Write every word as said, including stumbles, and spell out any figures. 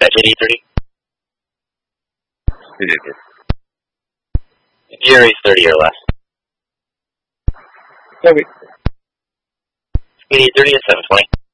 that J D thirty? Ridiculous. Gear is thirty or less. Okay. J D thirty is seven twenty.